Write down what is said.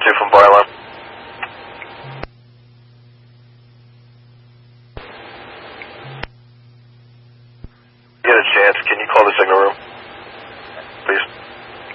2 from Byline. Get a chance, can you call the signal room?